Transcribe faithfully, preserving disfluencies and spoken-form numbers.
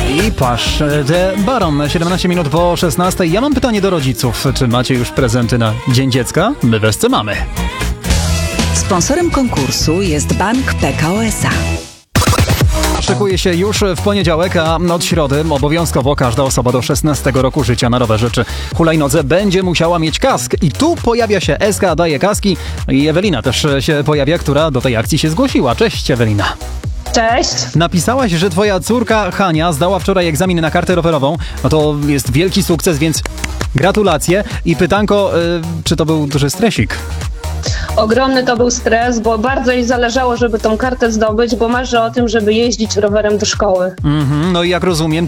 I Pasz de Baron, siedemnaście minut po szesnastej. Ja mam pytanie do rodziców. Czy macie już prezenty na Dzień Dziecka? My w Esce mamy. Sponsorem konkursu jest Bank P K O S A. Szykuje się już w poniedziałek, a od środy obowiązkowo każda osoba do szesnastego roku życia na rowerze czy hulajnodze będzie musiała mieć kask. I tu pojawia się S K daje kaski i Ewelina też się pojawia, która do tej akcji się zgłosiła. Cześć Ewelina. Cześć. Napisałaś, że twoja córka Hania zdała wczoraj egzamin na kartę rowerową. No to jest wielki sukces, więc gratulacje. I pytanko, yy, czy to był duży stresik? Ogromny to był stres, bo bardzo jej zależało, żeby tą kartę zdobyć, bo marzy o tym, żeby jeździć rowerem do szkoły. Mm-hmm, no i jak rozumiem,